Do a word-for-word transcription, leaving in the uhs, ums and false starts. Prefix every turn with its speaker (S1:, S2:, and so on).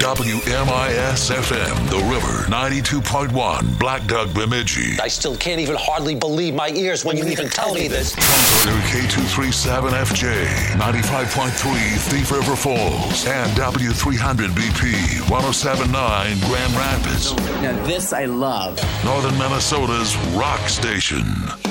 S1: W M I S F M, The River, ninety-two point one, Black Duck, Bemidji.
S2: I still can't even hardly believe my ears when you even tell me this.
S1: Comforter K two thirty-seven F J, ninety-five point three, Thief River Falls, and W three hundred B P, one oh seven point nine, Grand Rapids.
S3: Now this I love.
S1: Northern Minnesota's rock station.